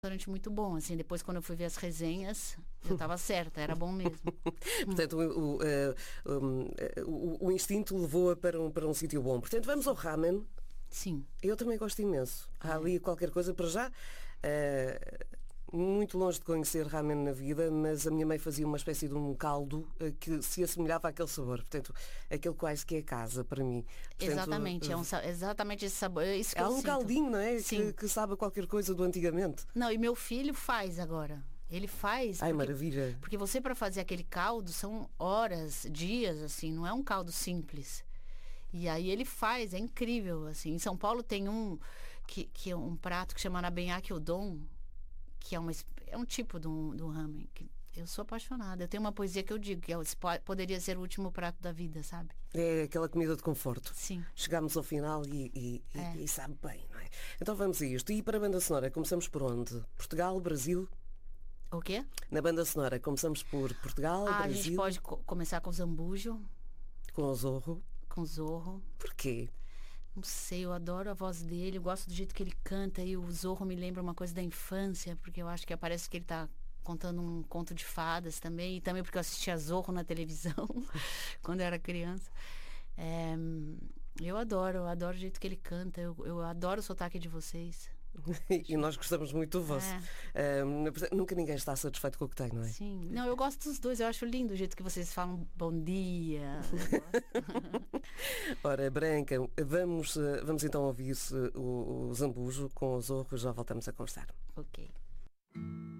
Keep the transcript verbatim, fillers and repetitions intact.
restaurante muito bom, assim, depois quando eu fui ver as resenhas, eu estava certa, era bom mesmo. Portanto, o, o, o, o, o instinto levou-a para um, para um sítio bom. Portanto, vamos ao ramen. Sim. Eu também gosto imenso. Há ali qualquer coisa para já. Uh, muito longe de conhecer ramen na vida, mas a minha mãe fazia uma espécie de um caldo uh, que se assemelhava àquele sabor. Portanto, aquele quase que é casa para mim. Portanto, exatamente, é um, exatamente esse sabor. É isso que há eu um sinto. caldinho, não é? Sim. Que, que sabe a qualquer coisa do antigamente. Não, e meu filho faz agora. Ele faz. Ai, porque, maravilha. Porque você, para fazer aquele caldo, são horas, dias, assim, não é um caldo simples. E aí ele faz, é incrível, assim. Em São Paulo tem um que, que é um prato que chama Nabenhaki Udon, que é, uma, é um tipo de um, de um ramen. Que eu sou apaixonada. Eu tenho uma poesia que eu digo, que é, poderia ser o último prato da vida, sabe? É aquela comida de conforto. Sim. Chegámos ao final e, e, É. e, e sabe bem, não é? Então vamos a isto. E para a banda sonora, começamos por onde? Portugal, Brasil? O quê? Na banda sonora, começamos por Portugal, ah, Brasil? A gente pode co- começar com Zambujo, Com o Zorro? com Zorro. Porquê? Não sei, eu adoro a voz dele, eu gosto do jeito que ele canta, e o Zorro me lembra uma coisa da infância, porque eu acho que parece que ele tá contando um conto de fadas também, e também porque eu assistia Zorro na televisão quando eu era criança. É, eu adoro, eu adoro o jeito que ele canta, eu, eu adoro o sotaque de vocês. E nós gostamos muito do vosso. É. Uh, nunca ninguém está satisfeito com o que tem, não é? Sim. Não, eu gosto dos dois, eu acho lindo o jeito que vocês falam bom dia. Ora, Branca, vamos, vamos então ouvir o, o Zambujo com o Zorro, já voltamos a conversar. Ok.